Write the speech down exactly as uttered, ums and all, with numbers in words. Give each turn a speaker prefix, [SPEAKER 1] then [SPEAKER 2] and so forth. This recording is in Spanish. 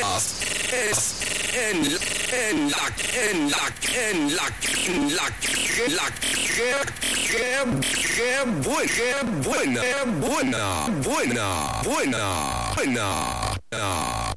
[SPEAKER 1] es en, en la, en la, en la, en la, que la, que, que, que buena, que buena, buena, buena, buena, buena.